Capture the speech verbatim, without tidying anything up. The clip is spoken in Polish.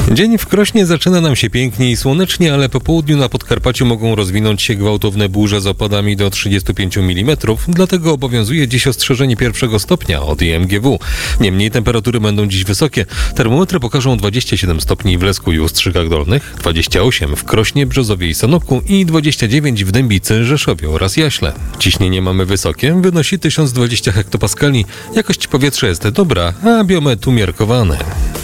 Dzień w Krośnie zaczyna nam się pięknie i słonecznie, ale po południu na Podkarpaciu mogą rozwinąć się gwałtowne burze z opadami do trzydziestu pięciu milimetrów, dlatego obowiązuje dziś ostrzeżenie pierwszego stopnia od I M G W. Niemniej temperatury będą dziś wysokie. Termometry pokażą dwadzieścia siedem stopni w Lesku i Ustrzykach Dolnych, dwadzieścia osiem w Krośnie, Brzozowie i Sanoku i dwadzieścia dziewięć w Dębicy, Rzeszowie oraz Jaśle. Ciśnienie mamy wysokie, wynosi tysiąc dwadzieścia hektopaskali. Jakość powietrza jest dobra, a biometr umiarkowany.